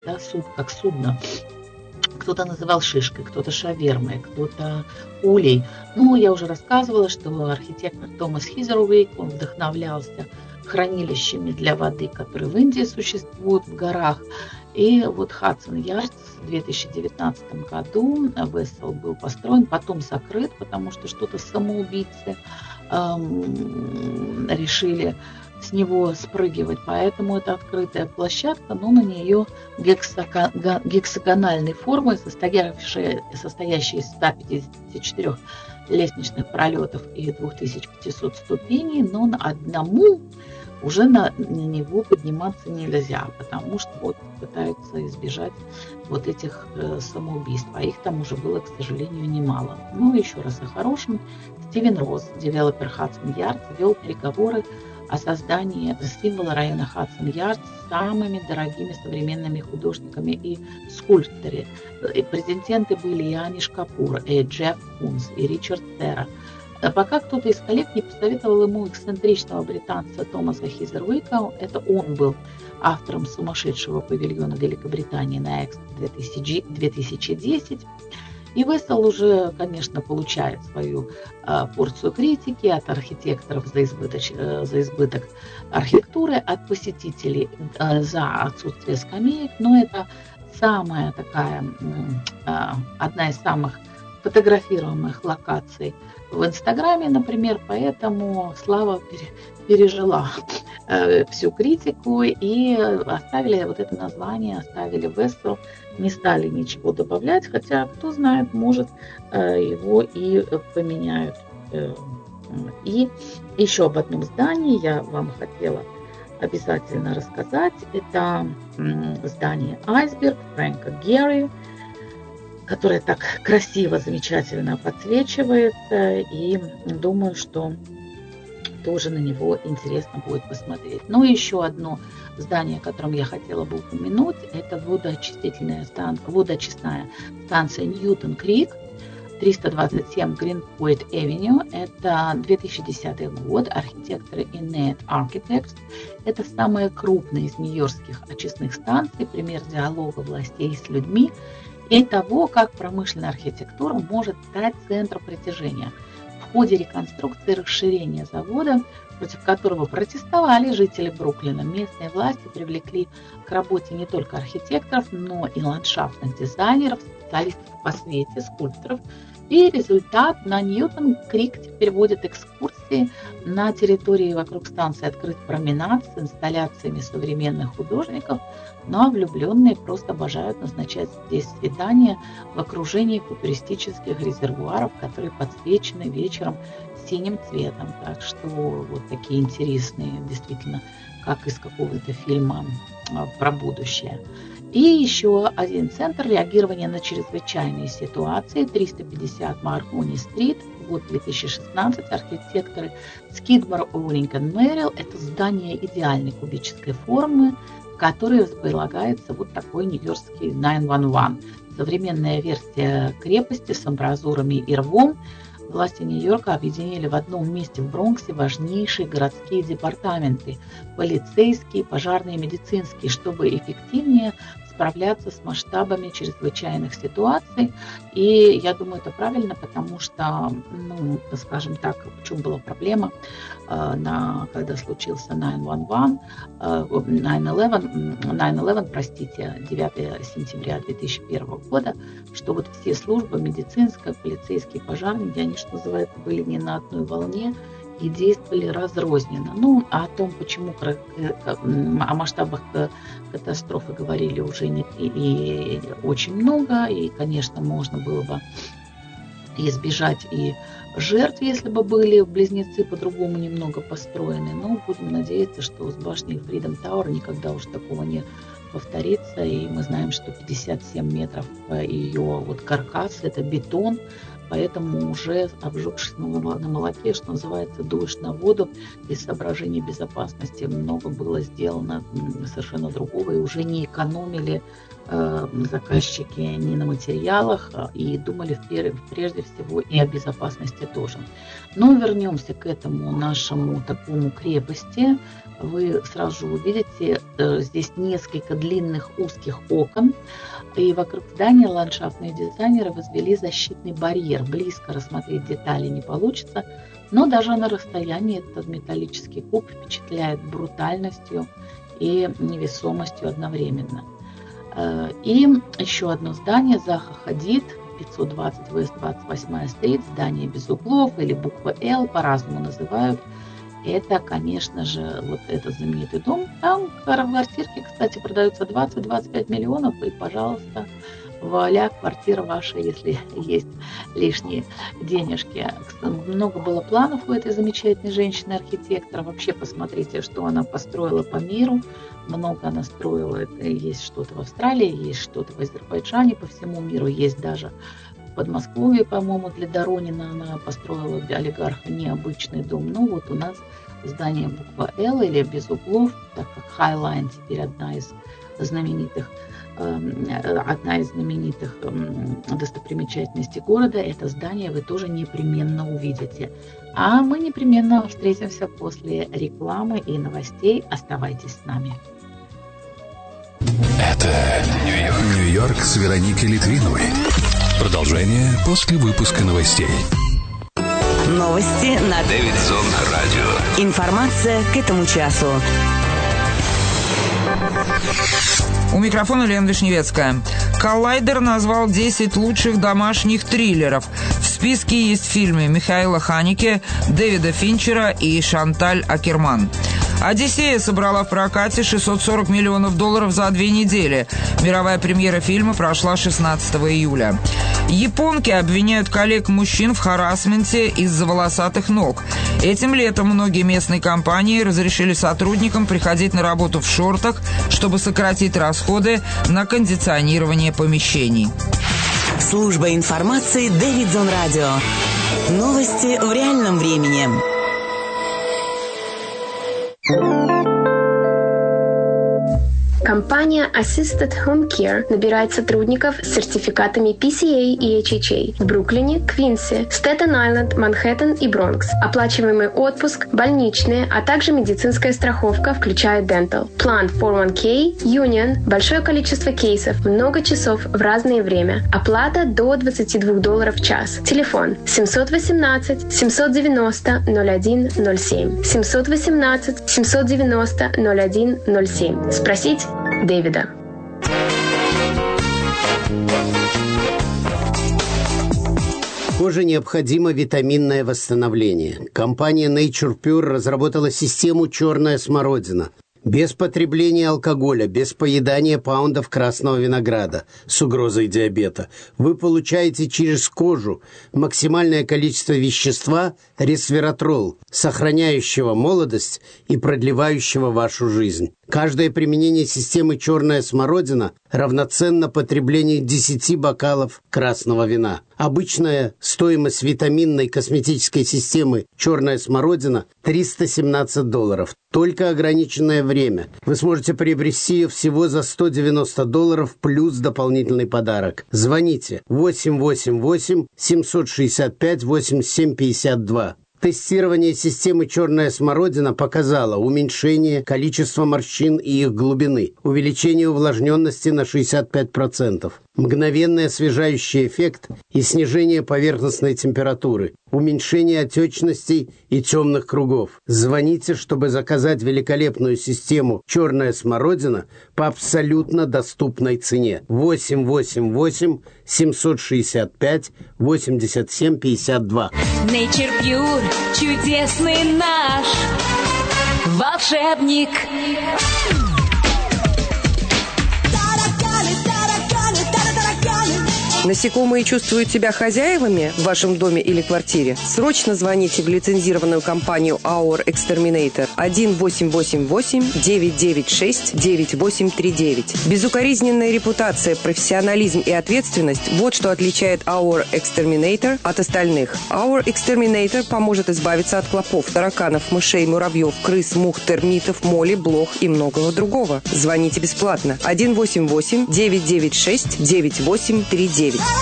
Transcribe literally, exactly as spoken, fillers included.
да, суд как судно. Кто-то называл шишкой, кто-то шавермой, кто-то улей. Ну, я уже рассказывала, что архитектор Томас Хизервик, он вдохновлялся хранилищами для воды, которые в Индии существуют в горах. И вот Хадсон-Ярд в две тысячи девятнадцатом году Вессел был построен, потом закрыт, потому что что-то самоубийцы эм, решили с него спрыгивать. Поэтому это открытая площадка, но на нее гексагональной формы, состоящая, состоящая из ста пятидесяти четырёх лестничных пролетов и две тысячи пятьсот ступеней, но на одному уже на, на него подниматься нельзя, потому что вот пытаются избежать вот этих э, самоубийств, а их там уже было, к сожалению, немало. Ну, еще раз о хорошем. Стивен Росс, девелопер Хадсон-Ярд, вел переговоры о создании символа района Хадсон-Ярд с самыми дорогими современными художниками и скульпторами. И президенты были и Аниш Капур, и Джефф Кунс, и Ричард Серра. Пока кто-то из коллег не посоветовал ему эксцентричного британца Томаса Хизервика, это он был автором сумасшедшего павильона Великобритании на Экспо две тысячи десять. И Вессел уже, конечно, получает свою э, порцию критики от архитекторов за, избыточ, э, за избыток архитектуры, от посетителей э, за отсутствие скамеек, но это самая такая, э, одна из самых фотографируемых локаций в Инстаграме, например, поэтому Слава пережила э, всю критику и оставили вот это название, оставили Вессел, не стали ничего добавлять, хотя, кто знает, может, э, его и поменяют. Э, и еще об одном здании я вам хотела обязательно рассказать. Это э, здание Айсберг Фрэнка Герри, которая так красиво, замечательно подсвечивается, и думаю, что тоже на него интересно будет посмотреть. Ну и еще одно здание, о котором я хотела бы упомянуть, это водоочистительная станция, водоочистная станция Ньютон-Крик, триста двадцать семь Greenpoint Avenue. Это две тысячи десятый год, архитекторы Innate Architects. Это самая крупная из нью-йоркских очистных станций, пример диалога властей с людьми и того, как промышленная архитектура может стать центром притяжения. В ходе реконструкции и расширения завода, против которого протестовали жители Бруклина, местные власти привлекли к работе не только архитекторов, но и ландшафтных дизайнеров, специалистов по свете, скульпторов. И результат: на Ньютон-Крик теперь водят экскурсии. На территории вокруг станции открыт променад с инсталляциями современных художников, ну а влюбленные просто обожают назначать здесь свидания в окружении футуристических резервуаров, которые подсвечены вечером синим цветом. Так что вот такие интересные, действительно, как из какого-то фильма про будущее. И еще один центр реагирования на чрезвычайные ситуации, триста пятьдесят Маркони-стрит, год две тысячи шестнадцатый, архитекторы Скидмор, Оуэнинг и Мэрил. Это здание идеальной кубической формы, в которой располагается вот такой нью-йоркский девять один один. Современная версия крепости с амбразурами и рвом. Власти Нью-Йорка объединили в одном месте в Бронксе важнейшие городские департаменты – полицейские, пожарные, медицинские, чтобы эффективнее справляться с масштабами чрезвычайных ситуаций. И я думаю, это правильно, потому что, ну, скажем так, в чем была проблема, э, на, когда случился девять один, девять один, простите, девятого сентября две тысячи первого года, что вот все службы, медицинская, полицейские, пожарные, они, что называется, были не на одной волне и действовали разрозненно. Ну, а о том, почему о масштабах катастрофы говорили уже не, и, и очень много, и, конечно, можно было бы избежать и жертв, если бы были близнецы по-другому немного построены. Но будем надеяться, что с башней Freedom Tower никогда уже такого не повторится. И мы знаем, что пятьдесят семь метров ее вот каркас – это бетон. Поэтому уже обжегшись на молоке, что называется, дуешь на воду, из соображений безопасности много было сделано совершенно другого, и уже не экономили заказчики не на материалах и думали прежде всего и о безопасности тоже. Но вернемся к этому нашему такому крепости. Вы сразу же увидите здесь несколько длинных узких окон, и вокруг здания ландшафтные дизайнеры возвели защитный барьер. Близко рассмотреть детали не получится, но даже на расстоянии этот металлический куб впечатляет брутальностью и невесомостью одновременно. И еще одно здание, Заха Хадид, пятьсот двадцать West двадцать восьмая стрит, здание без углов или буква L, по-разному называют. Это, конечно же, вот этот знаменитый дом. Там квартирки, кстати, продаются двадцать-двадцать пять миллионов, и, пожалуйста, вуаля, квартира ваша, если есть лишние денежки. Много было планов у этой замечательной женщины-архитектора. Вообще посмотрите, что она построила по миру. Много она строила. Это есть что-то в Австралии, есть что-то в Азербайджане, по всему миру. Есть даже в Подмосковье, по-моему, для Доронина она построила для олигарха необычный дом. Ну вот у нас здание буква L или без углов, так как Highline теперь одна из знаменитых одна из знаменитых достопримечательностей города. Это здание вы тоже непременно увидите. А мы непременно встретимся после рекламы и новостей. Оставайтесь с нами. Это Нью-Йорк, Нью-Йорк с Вероникой Литвиновой. Продолжение после выпуска новостей. Новости на Дэвидсон радио. Информация к этому часу. У микрофона Лена Вишневецкая. Коллайдер назвал десять лучших домашних триллеров. В списке есть фильмы Михаила Ханеке, Дэвида Финчера и Шанталь Акерман. «Одиссея» собрала в прокате шестьсот сорок миллионов долларов за две недели. Мировая премьера фильма прошла шестнадцатого июля. Японки обвиняют коллег-мужчин в харассменте из-за волосатых ног. Этим летом многие местные компании разрешили сотрудникам приходить на работу в шортах, чтобы сократить расходы на кондиционирование помещений. Служба информации Дэвидсон радио. Новости в реальном времени. Компания Assisted Home Care набирает сотрудников с сертификатами пи си эй и эйч эйч эй в Бруклине, Квинсе, Стэттен-Айленд, Манхэттен и Бронкс. Оплачиваемый отпуск, больничные, а также медицинская страховка, включая Dental. План фор один кей, Union, большое количество кейсов, много часов в разное время. Оплата до двадцать два доллара в час. Телефон семь один восемь семь девять ноль ноль один ноль семь. семь один восемь семь девять ноль ноль один ноль семь. Спросить Дэвида. Коже необходимо витаминное восстановление. Компания Nature Pure разработала систему «Черная смородина». Без потребления алкоголя, без поедания паундов красного винограда с угрозой диабета. Вы получаете через кожу максимальное количество вещества ресвератрол, сохраняющего молодость и продлевающего вашу жизнь. Каждое применение системы «Черная смородина» равноценно потреблению десяти бокалов красного вина. Обычная стоимость витаминной косметической системы «Черная смородина» триста семнадцать долларов. Только ограниченное время. Вы сможете приобрести ее всего за сто девяносто долларов плюс дополнительный подарок. Звоните восемь восемь восемь семь шесть пять восемьдесят семь пятьдесят два. Тестирование системы «Черная смородина» показало уменьшение количества морщин и их глубины, увеличение увлажненности на шестьдесят пять процентов, мгновенный освежающий эффект и снижение поверхностной температуры, уменьшение отечностей и темных кругов. Звоните, чтобы заказать великолепную систему «Черная смородина» по абсолютно доступной цене. восемь восемь восемь семь шесть пять восемьдесят семь пятьдесят два. Nature Pure, чудесный наш волшебник. Насекомые чувствуют себя хозяевами в вашем доме или квартире? Срочно звоните в лицензированную компанию Our Exterminator один восемь восемь восемь девять девять шесть девять восемь три девять. Безукоризненная репутация, профессионализм и ответственность – вот что отличает Our Exterminator от остальных. Our Exterminator поможет избавиться от клопов, тараканов, мышей, муравьев, крыс, мух, термитов, моли, блох и многого другого. Звоните бесплатно один восемь восемь девять девять шесть девять восемь три девять.